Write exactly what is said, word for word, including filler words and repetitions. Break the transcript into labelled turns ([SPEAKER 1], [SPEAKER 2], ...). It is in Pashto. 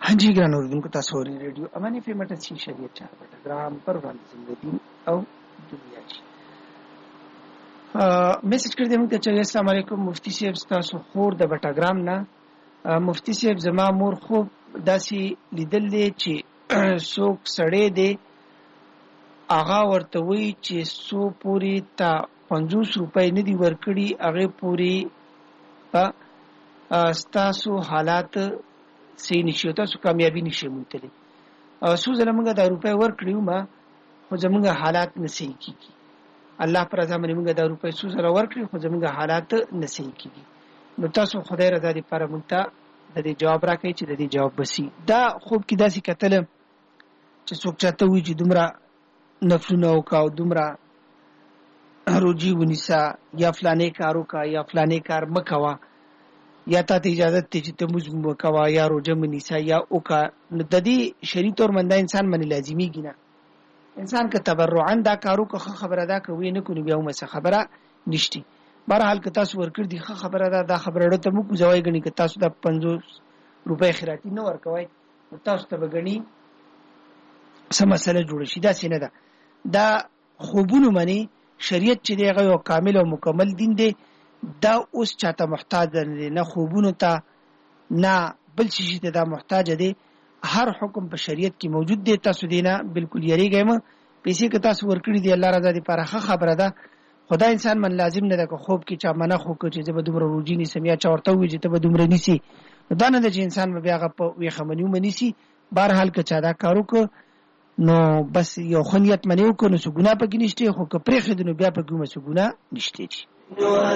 [SPEAKER 1] हाँ जी ګران اوریدونکو تاسو اورئ ریډیو امان اف ام اٹھاسی شریعت چار پټګرام پر وړاندې زندګی او دنیا شي میسج کړی دی موږ ته چې السلام علیکم مفتی صاحب تاسو خور د پټګرام نه مفتی صاحب زما مور خوب داسې لیدل دی چې څوک سړی دی هغه ورته وایي چې څو پورې تا پنځوس روپۍ نه دي ورکړي هغې پورې ستاسو حالات صحیح نشي او تاسو کامیابي نشئ موندلی څو ځله موږ دا روپۍ ورکړي ومه خو زموږ حالات نه صحیح کېږي الله پر رضا باندې موږ دا روپۍ څو ځله ورکړي خو زموږ حالات نه صحیح کېږي نو تاسو خدای رضا دپاره موږ ته د دې جواب راکوئ چې د دې جواب بسي دا خوب کې داسې کتله چې څوک چاته وایي چې دومره نفلونه وکړه او دومره روجي ونیسه یا فلانې کار وکړه یا فلانې کار مه کوه یا تا ته اجازت دی چې ته مونځ وکوه یا روژه مه نیسه یا وکړه نو د دې شرعي طور باندې انسان باندې لازمیږي نه انسان که تبرعا دا کار وکړه ښه خبره ده که ویې نه کړو نو بیا هم څه خبره نشته بهرحال که تاسو ورکړي دي ښه خبره ده دا خبره اړه ته مه کوزوئ ګڼي که تاسو دا پنځوس روپۍ خیراتي نه ورکوئ نو تاسو ته به ګڼي څه مسله جوړه شي داسې نه ده دا خوبونو باندې شریعت چې دی هغه یو کامل او مکمل دین دی دا اوس چاته محتاج دی نه خوبونو ته نه بل شي ته دا محتاج دی هر حکم په شریعت کې موجود دی تاسو دینه بالکل یریږئ مه پیسې که تاسو ورکړي دي الله رضا دپاره ښه خبره ده خو دا انسان من لازم نه ده که خوب کې چا منع وکړو چې زه به دومره روجي نیسم یا چا ورته ووایي چې ته به دومره نیسي نو دا نه ده چې انسان به بیا هغه په ویښمني ومنیسي بهرحال که چا دا کار وکړو نو بس یو ښه نیت منې وکړو نو څه ګناه پکې نشته خو که پرېښودې نو بیا پکې هم څه ګناه نشته